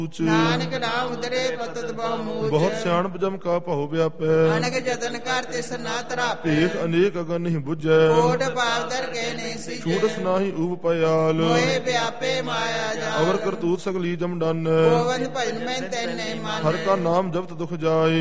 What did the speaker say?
ਨਾਨਕ ਨਾਮ ਉਦਰੇ ਪਤਤ ਬਹੁ ਮੂਚ। ਬਹੁਤ ਸਿਆਣਪ ਜਮ ਕਾ ਭਉ ਵਿਆਪੈ। ਅਨਕ ਜਤਨ ਕਰ ਤਿਸ ਨਾ ਤਰਾਪੈ। ਭੇਖ ਅਨੇਕ ਅਗਨ ਨਹੀਂ ਬੁਝੈ। ਕੋਟ ਪਾਵ ਦਰ ਕੇ ਨਹੀਂ ਸੀਜੈ। ਛੂਟਸ ਨਾਹੀ ਊਬ ਪਇਆਲ। ਹੋਏ ਵਿਆਪੇ ਮਾਇਆ ਜਾਲ। ਅਵਰ ਕਰਤੂਤ ਸਗਲੀ ਜਮ ਡਾਨੈ। ਗੋਵੰਦ ਭਜਨ ਮੈਂ ਤੈਨੇ ਮਾਨੈ। ਹਰ ਕਾ ਨਾਮ ਜਪਤ ਦੁਖ ਜਾਏ।